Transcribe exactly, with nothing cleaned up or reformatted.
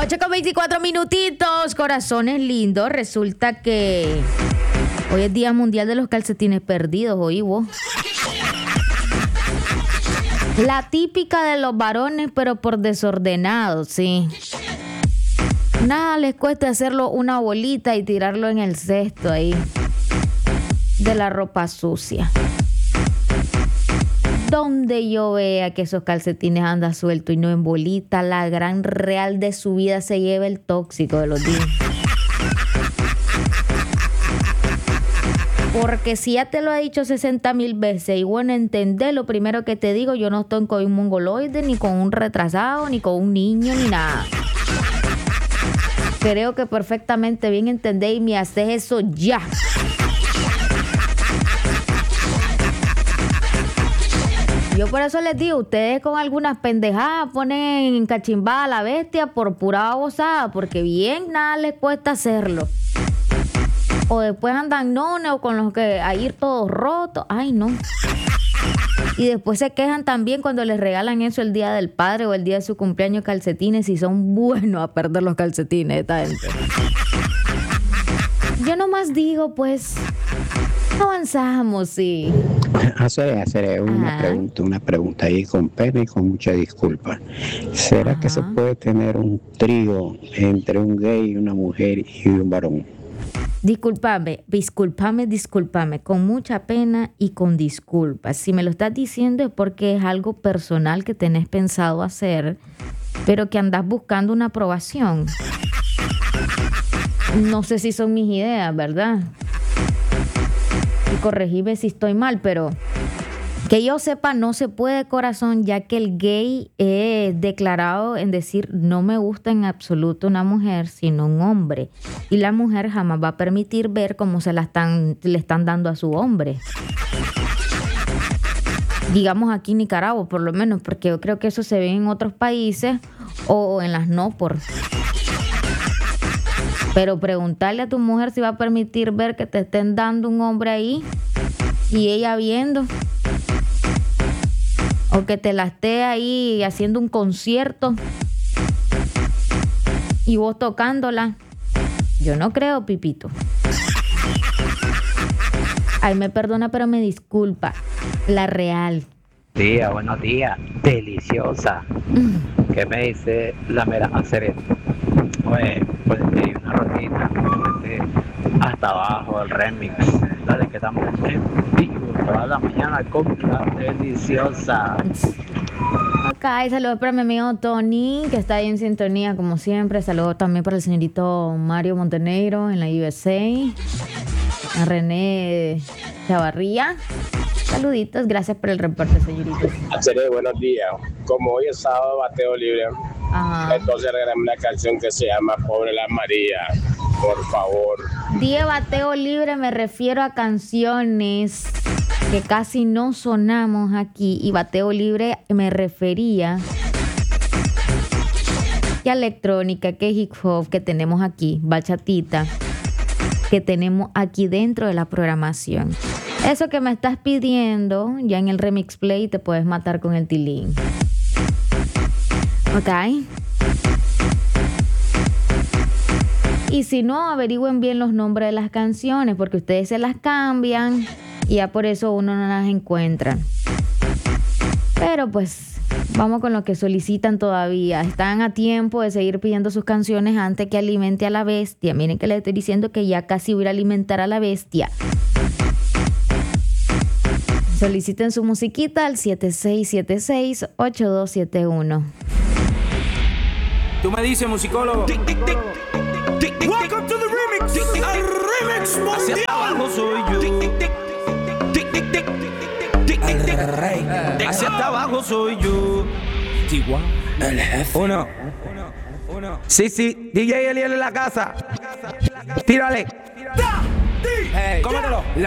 ocho con veinticuatro minutitos, corazones lindos. Resulta que hoy es Día Mundial de los Calcetines Perdidos, oí vos. La típica de los varones, pero por desordenados, sí. Nada les cuesta hacerlo una bolita y tirarlo en el cesto ahí de la ropa sucia. Donde yo vea que esos calcetines andan sueltos y no en bolita, la gran real de su vida se lleva el tóxico de los días. Porque si ya te lo he dicho sesenta mil veces y bueno, entendés lo primero que te digo, yo no estoy con un mongoloide, ni con un retrasado, ni con un niño, ni nada. Creo que perfectamente bien entendés y me haces eso ya. Yo por eso les digo, ustedes con algunas pendejadas ponen en cachimbada a la bestia por pura babosada, porque bien nada les cuesta hacerlo. O después andan nones o con los que a ir todos rotos. Ay, no. Y después se quejan también cuando les regalan eso el día del padre o el día de su cumpleaños calcetines y son buenos a perder los calcetines esta gente. Yo nomás digo, pues, avanzamos, sí. Hacer, hacer una Ajá. pregunta, una pregunta ahí con pena y con mucha disculpa. ¿Será Ajá. que se puede tener un trío entre un gay, una mujer y un varón? Discúlpame, discúlpame, discúlpame, con mucha pena y con disculpas. Si me lo estás diciendo es porque es algo personal que tenés pensado hacer, pero que andás buscando una aprobación. No sé si son mis ideas, ¿verdad? Y corregime si estoy mal, pero que yo sepa no se puede, corazón, ya que el gay es declarado en decir no me gusta en absoluto una mujer, sino un hombre. Y la mujer jamás va a permitir ver cómo se la están, le están dando a su hombre. Digamos aquí en Nicaragua, por lo menos, porque yo creo que eso se ve en otros países o en las no por. Pero preguntarle a tu mujer si va a permitir ver que te estén dando un hombre ahí y ella viendo. O que te la esté ahí haciendo un concierto y vos tocándola. Yo no creo, Pipito. Ay, me perdona, pero me disculpa. La real. Día, buenos días, deliciosa. Mm. ¿Qué me dice la mera hacer? Oye, pues pedir una rosita, hasta abajo el remix. Dale que estamos en vivo toda la mañana con la deliciosa. Acá, y saludos para mi amigo Tony, que está ahí en sintonía como siempre. Saludos también para el señorito Mario Montenegro en la U S A. A René Chavarría. Saluditos, gracias por el reporte, señoritos. Haceré buenos días. Como hoy es sábado bateo libre, Ajá. entonces regálame una canción que se llama Pobre la María, por favor. Día bateo libre, me refiero a canciones que casi no sonamos aquí. Y bateo libre me refería que a electrónica, que hip hop que tenemos aquí, bachatita, que tenemos aquí dentro de la programación. Eso que me estás pidiendo, ya en el Remix Play te puedes matar con el tilín. ¿Ok? Y si no, averigüen bien los nombres de las canciones, porque ustedes se las cambian y ya por eso uno no las encuentra. Pero pues, vamos con lo que solicitan todavía. Están a tiempo de seguir pidiendo sus canciones antes que alimente a la bestia. Miren que les estoy diciendo que ya casi voy a alimentar a la bestia. Soliciten su musiquita al siete seis siete seis, ocho dos siete uno. Tú me dices, musicólogo. Tic, tic, tic. Tic, tic, welcome to the remix. Tic, tic, el remix mundial. Hacia abajo soy yo. Tic, tic, tic. Tic, tic, tic. Tic, tic, tic. Hacia abajo soy yo. Chihuahua. El jefe. Uno. Uno. Sí, sí. D J Eliel en la casa. Tírale. Hey. Cómetelo.